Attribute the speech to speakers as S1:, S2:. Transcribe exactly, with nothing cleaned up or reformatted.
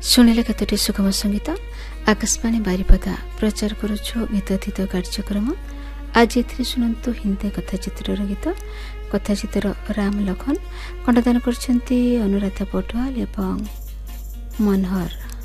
S1: शुणिले कतोटी सुगम संगीत आकाशवाणी बारिपदा प्रचार करुछु गीतथित कार्यक्रम। आज एथिरे सुनंतु हिंदी कथाचित्र गीत। कथाचित्र राम लखन कंठदान करछंती अनुराधा पटवाल एवं मनोहर।